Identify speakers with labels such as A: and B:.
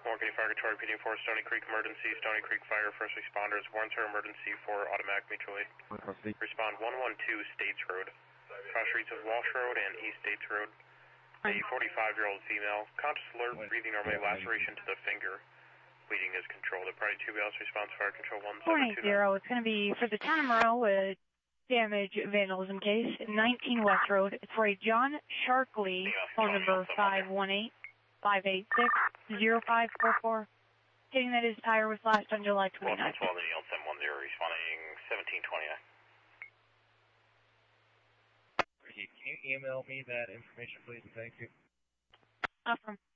A: Morgan Fire Control repeating for Stony Creek emergency, Stony Creek Fire, first responders, warrants are emergency for automatic mutual aid. Respond 112 States Road. Cross streets of Walsh Road and East States Road. A 45-year-old female, conscious alert, breathing normally, laceration to the finger. Bleeding is controlled. A priority 2 BLS response, fire control 1729.
B: It's going to be for the town of Monroe, a damage vandalism case, 19 West Road. It's for a John Sharkley, phone number 518-586-0544. Stating that his tire was slashed on July 29th.
A: 12 710, responding 1729.
C: Can you email me that information, please? Thank you.
B: Awesome.